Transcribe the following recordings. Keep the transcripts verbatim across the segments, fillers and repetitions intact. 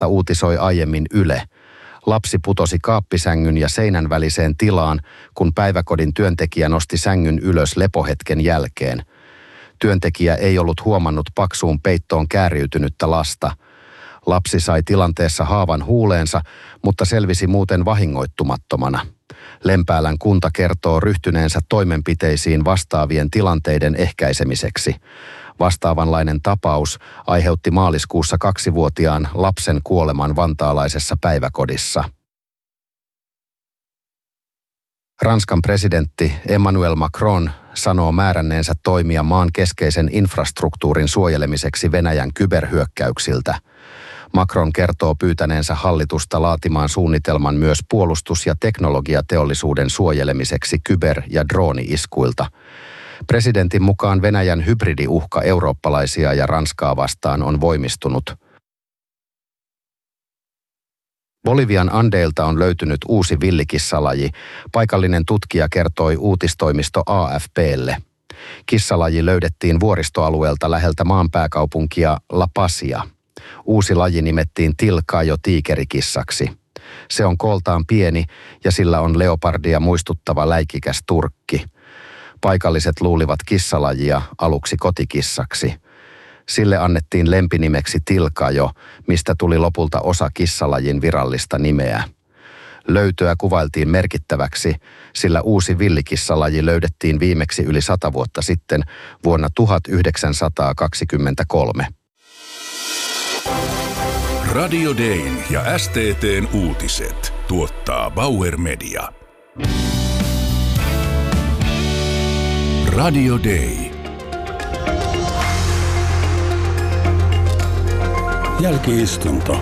uutisoi aiemmin Yle. Lapsi putosi kaappisängyn ja seinän väliseen tilaan, kun päiväkodin työntekijä nosti sängyn ylös lepohetken jälkeen. Työntekijä ei ollut huomannut paksuun peittoon kääriytynyttä lasta. Lapsi sai tilanteessa haavan huuleensa, mutta selvisi muuten vahingoittumattomana. Lempäälän kunta kertoo ryhtyneensä toimenpiteisiin vastaavien tilanteiden ehkäisemiseksi. Vastaavanlainen tapaus aiheutti maaliskuussa kaksivuotiaan lapsen kuoleman vantaalaisessa päiväkodissa. Ranskan presidentti Emmanuel Macron sanoo määränneensä toimia maan keskeisen infrastruktuurin suojelemiseksi Venäjän kyberhyökkäyksiltä. Macron kertoo pyytäneensä hallitusta laatimaan suunnitelman myös puolustus- ja teknologiateollisuuden suojelemiseksi kyber- ja drooni-iskuilta. Presidentin mukaan Venäjän hybridiuhka eurooppalaisia ja Ranskaa vastaan on voimistunut. Bolivian Andeilta on löytynyt uusi villikissalaji. Paikallinen tutkija kertoi uutistoimisto A F P:lle. Kissalaji löydettiin vuoristoalueelta läheltä maan pääkaupunkia La Pazia. Uusi laji nimettiin Tilcayo tiikerikissaksi. Se on kooltaan pieni ja sillä on leopardia muistuttava läikikäs turkki. Paikalliset luulivat kissalajia aluksi kotikissaksi. Sille annettiin lempinimeksi Tilcayo, mistä tuli lopulta osa kissalajin virallista nimeä. Löytöä kuvailtiin merkittäväksi, sillä uusi villikissalaji löydettiin viimeksi yli sata vuotta sitten vuonna tuhatyhdeksänsataakaksikymmentäkolme. Radio Dayn ja S T T:n uutiset tuottaa Bauer Media. Radio Day. Jälki-istunto.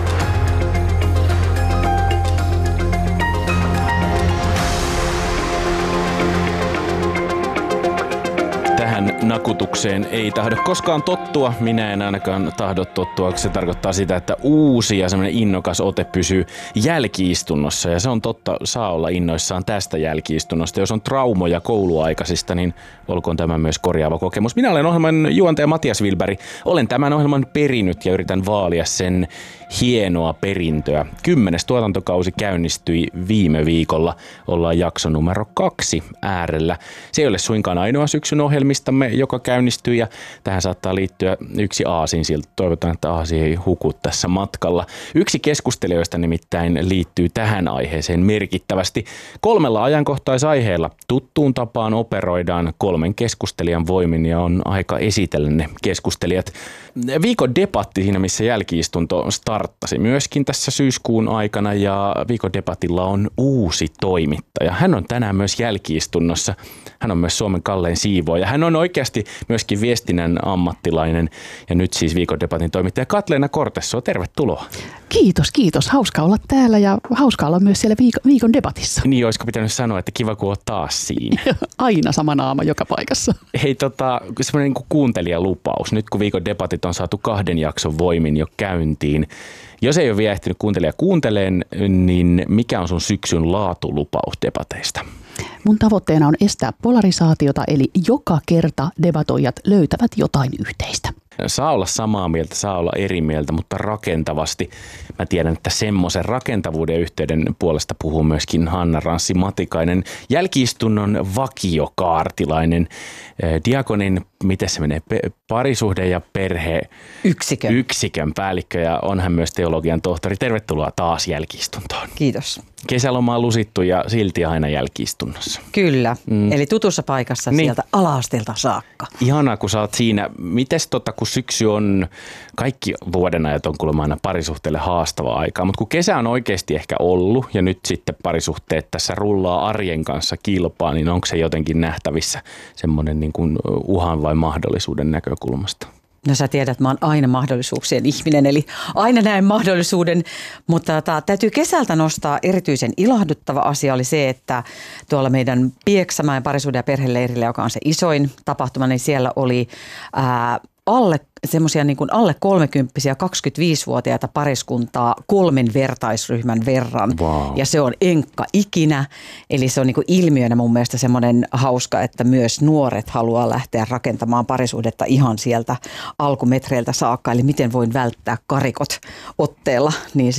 Tähän nakutukseen ei tahdo koskaan tottua. Minä en ainakaan tahdo tottua. Se tarkoittaa sitä, että uusi ja semmoinen innokas ote pysyy jälki-istunnossa. Ja se on totta, saa olla innoissaan tästä jälki-istunnosta. Jos on traumoja kouluaikaisista, niin olkoon tämä myös korjaava kokemus. Minä olen ohjelman juontaja Matias Wilberg. Olen tämän ohjelman perinyt ja yritän vaalia sen hienoa perintöä. Kymmenes tuotantokausi käynnistyi viime viikolla. Ollaan jakso numero kaksi äärellä. Se ei ole suinkaan ainoa syksyn ohjelmistamme, joka käynnistyy, ja tähän saattaa liittyä yksi aasinsilta. Toivotaan, että aasi ei huku tässä matkalla. Yksi keskustelijoista nimittäin liittyy tähän aiheeseen merkittävästi. Kolmella ajankohtaisaiheella tuttuun tapaan operoidaan kolmen keskustelijan voimin, ja on aika esitellä ne keskustelijat. Viikon debatti siinä, missä jälki-istunto starttasi myöskin tässä syyskuun aikana, ja viikon debatilla on uusi toimittaja. Hän on tänään myös jälki-istunnossa. Hän on myös Suomen kallein siivoja. Hän on oikeasti myöskin viestinnän ammattilainen, ja nyt siis viikon debatin toimittaja Katleena Kortesso. Tervetuloa. Kiitos, kiitos. Hauska olla täällä ja hauska olla myös siellä viikon, viikon debatissa. Niin, olisiko pitänyt sanoa, että kiva kun oot taas siinä. Aina sama naama joka paikassa. Hei, tota, semmoinen niin kuuntelijalupaus. Nyt kun viikon debatit on saatu kahden jakson voimin jo käyntiin. Jos ei ole vielä ehtinyt kuuntelija kuunteleen, niin mikä on sun syksyn laatulupaus debateista? Mun tavoitteena on estää polarisaatiota, eli joka kerta debatoijat löytävät jotain yhteistä. Saa olla samaa mieltä, saa olla eri mieltä, mutta rakentavasti. Mä tiedän, että semmoisen rakentavuuden yhteyden puolesta puhuu myöskin Hanna Ranssi Matikainen, jälki-istunnon vakiokaartilainen, diakonin, miten se menee, parisuhde- ja perhe Yksikön. yksikön päällikkö, ja on hän myös teologian tohtori. Tervetuloa taas jälki-istuntoon. Kiitos. Kesäloma on lusittu ja silti aina jälki-istunnossa. Kyllä, mm. eli tutussa paikassa niin. Sieltä ala-asteelta saakka. Ihanaa, kun sä oot siinä. Mites tota, kun syksy on, kaikki vuodenajat on kuulemma aina parisuhteelle haastava aikaa, mutta kun kesä on oikeasti ehkä ollut ja nyt sitten parisuhteet tässä rullaa arjen kanssa kilpaa, niin onko se jotenkin nähtävissä semmoinen niin kuin uhan vai mahdollisuuden näkökulmasta? No sä tiedät, mä oon aina mahdollisuuksien ihminen, eli aina näen mahdollisuuden, mutta tota, täytyy kesältä nostaa erityisen ilahduttava asia oli se, että tuolla meidän Pieksämäen parisuuden ja perheleirillä, joka on se isoin tapahtuma, niin siellä oli ää, alle semmoisia niin kuin alle kolmekymppisiä kaksikymmentäviisivuotiaita pariskuntaa kolmen vertaisryhmän verran. Wow. Ja se on enkka ikinä. Eli se on niin kuin ilmiönä mun mielestä semmoinen hauska, että myös nuoret haluaa lähteä rakentamaan parisuhdetta ihan sieltä alkumetreiltä saakka. Eli miten voin välttää karikot otteella, niin